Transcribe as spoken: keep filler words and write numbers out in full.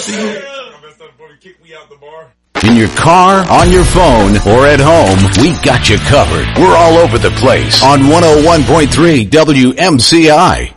In your car, on your phone, or at home, we got you covered. We're all over the place on one oh one point three W M C I.